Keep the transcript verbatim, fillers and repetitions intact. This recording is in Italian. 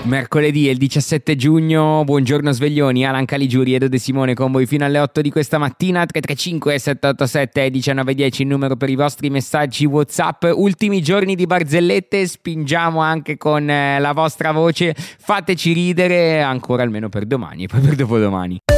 Mercoledì è il diciassette giugno, buongiorno sveglioni, Alan Caligiuri, Edo De Simone con voi fino alle otto di questa mattina. Tre tre cinque sette otto sette uno nove uno zero il numero per i vostri messaggi WhatsApp. Ultimi giorni di barzellette, spingiamo anche con eh, la vostra voce, fateci ridere ancora almeno per domani e poi per dopodomani.